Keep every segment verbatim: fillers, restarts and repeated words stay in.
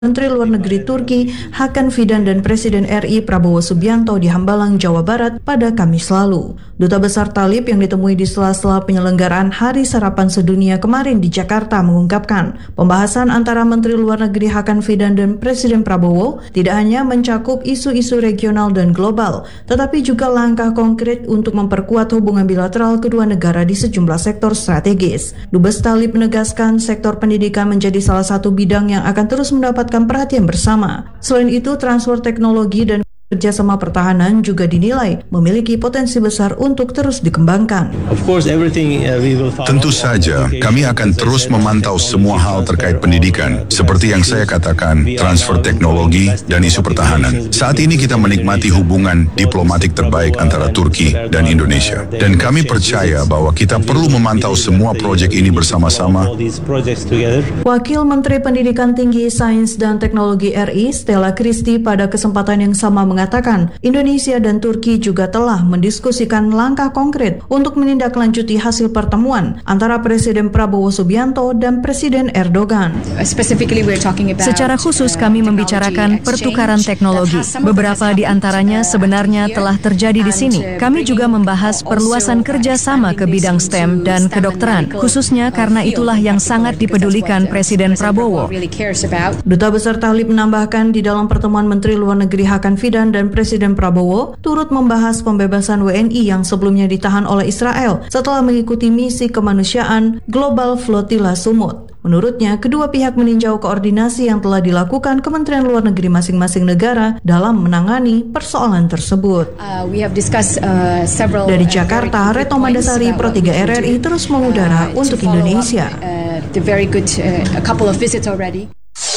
Menteri Luar Negeri Turki Hakan Fidan dan Presiden R I Prabowo Subianto di Hambalang, Jawa Barat pada Kamis lalu. Duta Besar Thalib yang ditemui di sela-sela penyelenggaraan Hari Sarapan Sedunia kemarin di Jakarta mengungkapkan, pembahasan antara Menteri Luar Negeri Hakan Fidan dan Presiden Prabowo tidak hanya mencakup isu-isu regional dan global, tetapi juga langkah konkret untuk memperkuat hubungan bilateral kedua negara di sejumlah sektor strategis. Dubes Thalib menegaskan sektor pendidikan menjadi salah satu bidang yang akan terus mendapat perhatian bersama. Selain itu, transfer teknologi dan kerjasama pertahanan juga dinilai memiliki potensi besar untuk terus dikembangkan. Tentu saja, kami akan terus memantau semua hal terkait pendidikan, seperti yang saya katakan, transfer teknologi dan isu pertahanan. Saat ini kita menikmati hubungan diplomatik terbaik antara Turki dan Indonesia. Dan kami percaya bahwa kita perlu memantau semua proyek ini bersama-sama. Wakil Menteri Pendidikan Tinggi, Sains dan Teknologi R I, Stella Christy, pada kesempatan yang sama mengatakan mengatakan Indonesia dan Turki juga telah mendiskusikan langkah konkret untuk menindaklanjuti hasil pertemuan antara Presiden Prabowo Subianto dan Presiden Erdogan. Secara khusus kami membicarakan pertukaran teknologi. Beberapa di antaranya sebenarnya telah terjadi di sini. Kami juga membahas perluasan kerjasama ke bidang S T E M dan kedokteran, khususnya karena itulah yang sangat dipedulikan Presiden Prabowo. Duta Besar Thalib menambahkan di dalam pertemuan Menteri Luar Negeri Hakan Fidan dan Presiden Prabowo turut membahas pembebasan W N I yang sebelumnya ditahan oleh Israel setelah mengikuti misi kemanusiaan Global Flotilla Sumut. Menurutnya, kedua pihak meninjau koordinasi yang telah dilakukan Kementerian Luar Negeri masing-masing negara dalam menangani persoalan tersebut. Uh, we have discussed, uh, several, Dari Jakarta, Retno Mandasari, Pro tiga R R I terus mengudara uh, untuk Indonesia. Up, uh, the very good, uh, a couple of visits already.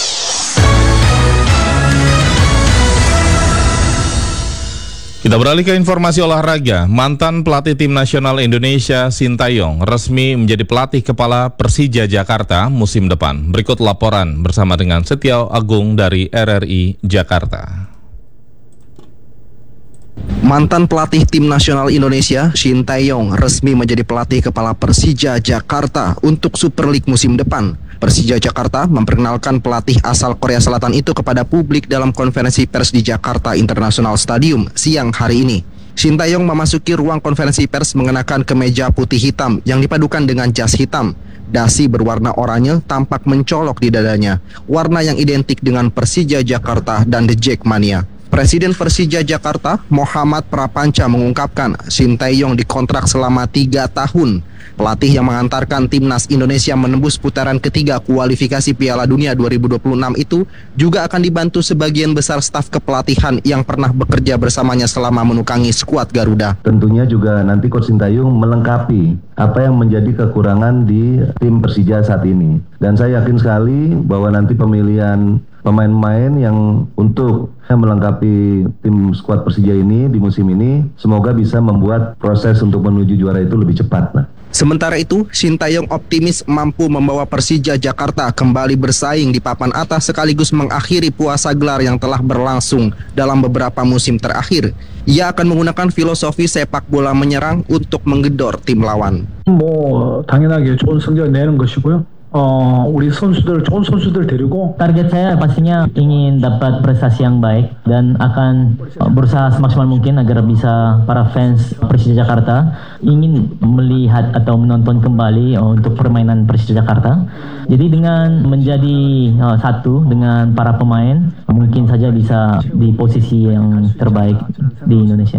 Kita beralih ke informasi olahraga. Mantan pelatih tim nasional Indonesia Sintayong resmi menjadi pelatih kepala Persija Jakarta musim depan. Berikut laporan bersama dengan Setio Agung dari R R I Jakarta. Mantan pelatih tim nasional Indonesia Sintayong resmi menjadi pelatih kepala Persija Jakarta untuk Super League musim depan. Persija Jakarta memperkenalkan pelatih asal Korea Selatan itu kepada publik dalam konferensi pers di Jakarta International Stadium siang hari ini. Sintayong memasuki ruang konferensi pers mengenakan kemeja putih hitam yang dipadukan dengan jas hitam. Dasi berwarna oranye tampak mencolok di dadanya, warna yang identik dengan Persija Jakarta dan The Jackmania. Presiden Persija Jakarta, Muhammad Prapanca, mengungkapkan Sintayong dikontrak selama tiga tahun. Pelatih yang mengantarkan timnas Indonesia menembus putaran ketiga kualifikasi Piala Dunia dua ribu dua puluh enam itu juga akan dibantu sebagian besar staf kepelatihan yang pernah bekerja bersamanya selama menukangi skuad Garuda. Tentunya juga nanti Coach Sintayong melengkapi apa yang menjadi kekurangan di tim Persija saat ini. Dan saya yakin sekali bahwa nanti pemilihan pemain-pemain yang untuk melengkapi tim skuad Persija ini di musim ini semoga bisa membuat proses untuk menuju juara itu lebih cepat. Nah. Sementara itu, Sintayong optimis mampu membawa Persija Jakarta kembali bersaing di papan atas sekaligus mengakhiri puasa gelar yang telah berlangsung dalam beberapa musim terakhir. Ia akan menggunakan filosofi sepak bola menyerang untuk menggedor tim lawan. 뭐 당연하게 좋은 성적을 내는 것이고요. 어, 우리 선수들 좋은 선수들 데리고 target saya pastinya ingin dapat prestasi yang baik dan akan berusaha semaksimal mungkin agar bisa para fans Persija Jakarta ingin melihat atau menonton kembali untuk permainan Persija Jakarta. Jadi dengan menjadi uh, satu dengan para pemain mungkin saja bisa di posisi yang terbaik di Indonesia.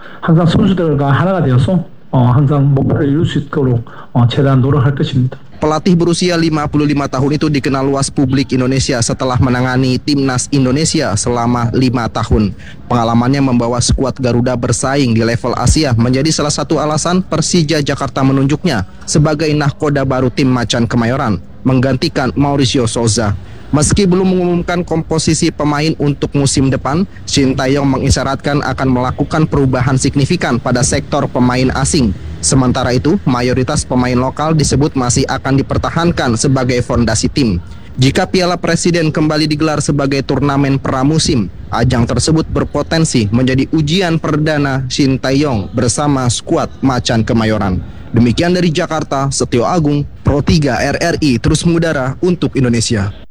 항상 선수들과 하나가 되어서 어, 항상 목표를 이룰 수 있도록 어, 최대한 노력할 것입니다. Pelatih berusia lima puluh lima tahun itu dikenal luas publik Indonesia setelah menangani timnas Indonesia selama lima tahun. Pengalamannya membawa skuad Garuda bersaing di level Asia menjadi salah satu alasan Persija Jakarta menunjuknya sebagai nahkoda baru tim Macan Kemayoran, menggantikan Mauricio Souza. Meski belum mengumumkan komposisi pemain untuk musim depan, Sintayong mengisyaratkan akan melakukan perubahan signifikan pada sektor pemain asing. Sementara itu, mayoritas pemain lokal disebut masih akan dipertahankan sebagai fondasi tim. Jika Piala Presiden kembali digelar sebagai turnamen pramusim, ajang tersebut berpotensi menjadi ujian perdana Sintayong bersama skuad Macan Kemayoran. Demikian dari Jakarta, Setio Agung, Pro tiga R R I terus mengudara untuk Indonesia.